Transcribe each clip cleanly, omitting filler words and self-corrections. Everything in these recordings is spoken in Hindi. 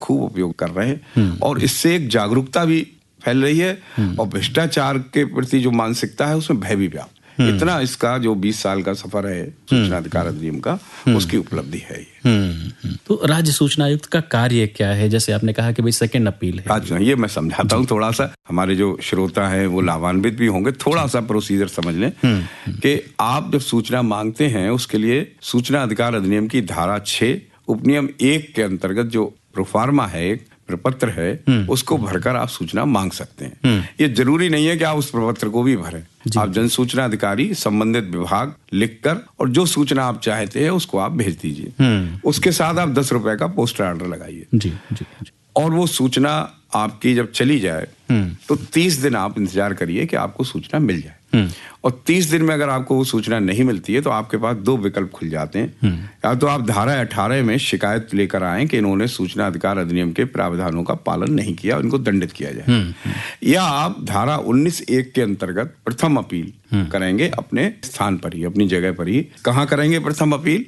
खूब उपयोग कर रहे हैं और इससे एक जागरूकता भी फैल रही है और भ्रष्टाचार के प्रति जो मानसिकता है उसमें भय भी व्याप्त। इतना इसका जो 20 साल का सफर है सूचना अधिकार अधिनियम का, उसकी उपलब्धि है ये। तो राज्य सूचना आयुक्त का कार्य क्या है? जैसे आपने कहा कि भाई सेकंड अपील है। ये मैं समझाता हूँ थोड़ा सा, हमारे जो श्रोता हैं वो लाभान्वित भी होंगे। थोड़ा सा प्रोसीजर समझ लें कि आप जब सूचना मांगते हैं उसके लिए सूचना अधिकार अधिनियम की धारा 6 उपनियम 1 के अंतर्गत जो प्रोफार्मा है, एक प्रपत्र है, उसको भरकर आप सूचना मांग सकते हैं। ये जरूरी नहीं है कि आप उस प्रपत्र को भी भरें। आप जन सूचना अधिकारी संबंधित विभाग लिखकर और जो सूचना आप चाहते हैं उसको आप भेज दीजिए। उसके साथ आप 10 रुपए का पोस्टर ऑर्डर लगाइए और वो सूचना आपकी जब चली जाए तो 30 दिन आप इंतजार करिए कि आपको सूचना मिल जाए। और 30 दिन में अगर आपको वो सूचना नहीं मिलती है तो आपके पास 2 विकल्प खुल जाते हैं। या तो आप धारा 18 में शिकायत लेकर आए कि इन्होंने सूचना अधिकार अधिनियम के प्रावधानों का पालन नहीं किया, इनको दंडित किया जाए, या आप धारा 19(1) के अंतर्गत प्रथम अपील करेंगे अपने स्थान पर ही, अपनी जगह पर ही। कहाँ करेंगे प्रथम अपील?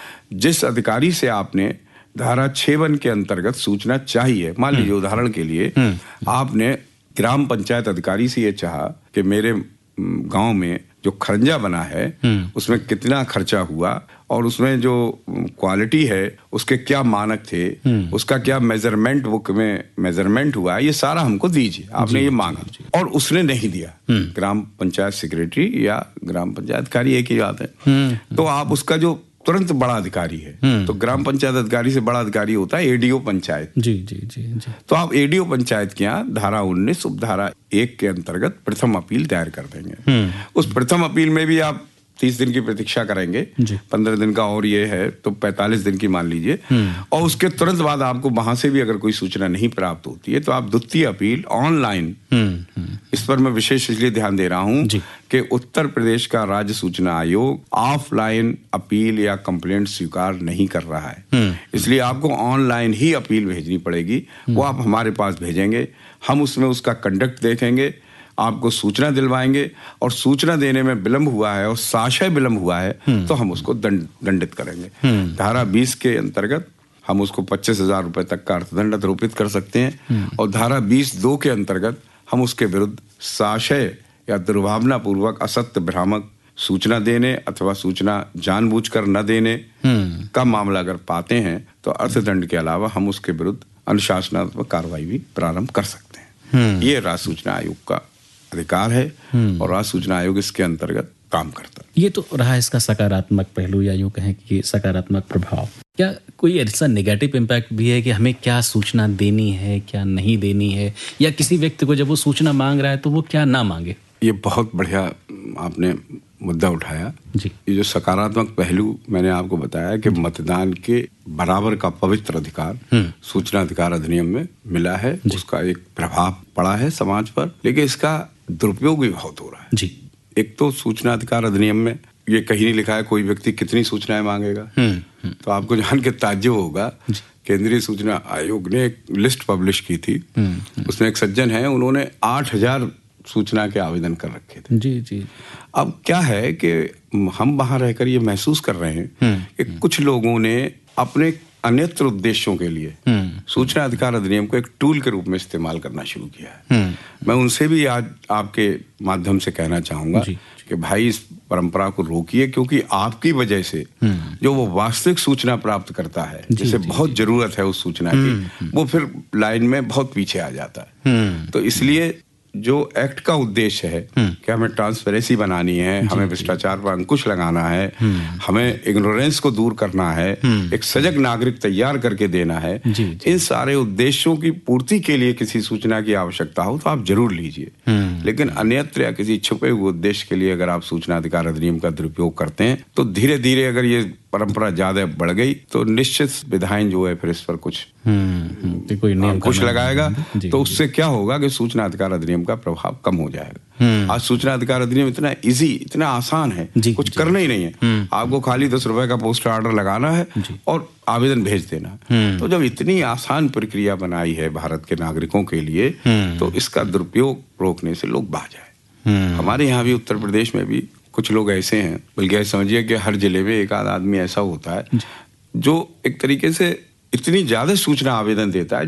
जिस अधिकारी से आपने धारा 6(1) के अंतर्गत सूचना चाहिए, मान लीजिए उदाहरण के लिए आपने ग्राम पंचायत अधिकारी से ये चाहा कि मेरे गांव में जो खरंजा बना है उसमें कितना खर्चा हुआ और उसमें जो क्वालिटी है उसके क्या मानक थे, उसका क्या मेजरमेंट बुक में मेजरमेंट हुआ, ये सारा हमको दीजिए। आपने ये मांगा और उसने नहीं दिया, ग्राम पंचायत सेक्रेटरी या ग्राम पंचायत अधिकारी एक ही बात है, तो आप उसका जो तुरंत बड़ा अधिकारी है, तो ग्राम पंचायत अधिकारी से बड़ा अधिकारी होता है एडीओ पंचायत। जी। तो आप एडीओ पंचायत के यहाँ धारा 19 उपधारा 1 के अंतर्गत प्रथम अपील दायर कर देंगे। उस प्रथम अपील में भी आप 30 दिन की प्रतीक्षा करेंगे, 15 दिन का और ये है तो 45 दिन की मान लीजिए, और उसके तुरंत बाद आपको वहां से भी अगर कोई सूचना नहीं प्राप्त होती है तो आप द्वितीय अपील ऑनलाइन, इस पर मैं विशेष इसलिए ध्यान दे रहा हूं कि उत्तर प्रदेश का राज्य सूचना आयोग ऑफलाइन अपील या कंप्लेंट स्वीकार नहीं कर रहा है, इसलिए आपको ऑनलाइन ही अपील भेजनी पड़ेगी। वो आप हमारे पास भेजेंगे, हम उसमें उसका कंडक्ट देखेंगे, आपको सूचना दिलवाएंगे और सूचना देने में विलंब हुआ है और साशय विलंब हुआ है तो हम उसको दंडित करेंगे। धारा 20 के अंतर्गत हम उसको 25,000 रुपए तक का अर्थदंड आरोपित कर सकते हैं और धारा 20(2) के अंतर्गत हम उसके विरुद्ध साशय या दुर्भावना पूर्वक असत्य भ्रामक सूचना देने अथवा सूचना जानबूझकर न देने का मामला अगर पाते हैं तो अर्थदंड के अलावा हम उसके विरुद्ध अनुशासनात्मक कार्रवाई भी प्रारंभ कर सकते हैं। ये राज्य सूचना आयोग का अधिकार है और राज्य सूचना आयोग इसके अंतर्गत काम करता है। ये तो रहा इसका सकारात्मक पहलू या यूं कहें कि सकारात्मक प्रभाव। क्या कोई ऐसा नेगेटिव इम्पैक्ट भी है कि हमें क्या सूचना देनी है, क्या नहीं देनी है, या किसी व्यक्ति को जब वो सूचना मांग रहा है तो वो क्या ना मांगे? ये बहुत बढ़िया आपने मुद्दा उठाया जी। ये जो सकारात्मक पहलू मैंने आपको बताया कि मतदान के बराबर का पवित्र अधिकार सूचना अधिकार अधिनियम में मिला है, उसका एक प्रभाव पड़ा है समाज पर, लेकिन इसका दुरुपयोग भी बहुत हो रहा है जी। एक तो सूचना अधिकार अधिनियम में ये कहीं नहीं लिखा है कोई व्यक्ति कितनी सूचनाएं मांगेगा। तो आपको जान के ताज्जुब होगा, केंद्रीय सूचना आयोग ने एक लिस्ट पब्लिश की थी, उसमें एक सज्जन है, उन्होंने 8,000 सूचना के आवेदन कर रखे थे जी। अब क्या है कि हम वहां रहकर ये महसूस कर रहे हैं कि कुछ लोगों ने अपने अन्यत्र उद्देश्यों के लिए सूचना अधिकार अधिनियम को एक टूल के रूप में इस्तेमाल करना शुरू किया है। मैं उनसे भी आज आपके माध्यम से कहना चाहूंगा कि भाई इस परंपरा को रोकिए, क्योंकि आपकी वजह से जो वो वास्तविक सूचना प्राप्त करता है, जिसे बहुत जरूरत है उस सूचना की, वो फिर लाइन में बहुत पीछे आ जाता है। तो इसलिए जो एक्ट का उद्देश्य है कि हमें ट्रांसपेरेंसी बनानी है, हमें भ्रष्टाचार पर अंकुश लगाना है, हमें इग्नोरेंस को दूर करना है, एक सजग नागरिक तैयार करके देना है, इन सारे उद्देश्यों की पूर्ति के लिए किसी सूचना की आवश्यकता हो तो आप जरूर लीजिए। लेकिन अन्यत्र या किसी छुपे हुए उद्देश्य के लिए अगर आप सूचना अधिकार अधिनियम का दुरुपयोग करते हैं तो धीरे धीरे अगर ये परंपरा ज्यादा बढ़ गई तो निश्चित विधायन जो है फिर इस पर कुछ कोई नियम अंकुश लगाएगा, तो उससे क्या होगा कि सूचना अधिकार अधिनियम का प्रभाव कम हो जाएगा। आज सूचना अधिकार अधिनियम इतना इजी, इतना आसान है, कुछ करना ही नहीं है, आपको खाली 10 रुपए का पोस्टर ऑर्डर लगाना है और आवेदन भेज देना। तो जब इतनी आसान प्रक्रिया बनाई है भारत के नागरिकों के लिए, तो इसका दुरुपयोग रोकने से लोग बाज आए। हमारे यहाँ भी उत्तर प्रदेश में भी कुछ लोग ऐसे हैं, बल्कि समझिए कि हर जिले में एक आध आदमी ऐसा होता है जो एक तरीके से इतनी ज्यादा सूचना आवेदन देता है